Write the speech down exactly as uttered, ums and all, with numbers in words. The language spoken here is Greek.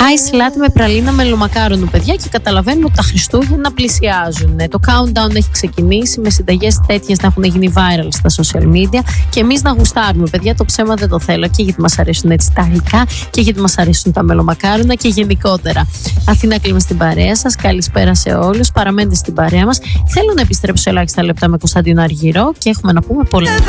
Ice latte με πραλίνα μελομακάρονο, παιδιά, και καταλαβαίνουμε ότι τα Χριστούγεννα πλησιάζουν. Το countdown έχει ξεκινήσει με συνταγές τέτοιες να έχουν γίνει viral στα social media και εμείς να γουστάρουμε, παιδιά. Το ψέμα δεν το θέλω, και γιατί μας αρέσουν έτσι τα γλυκά και γιατί μας αρέσουν τα μελομακάρονα και γενικότερα. Αθήνα Κλίμα στην παρέα σας. Καλησπέρα σε όλους. Παραμένετε στην παρέα μας. Θέλω να επιστρέψω ελάχιστα λεπτά με Κωνσταντίνο Αργυρό και έχουμε να πούμε πολλά.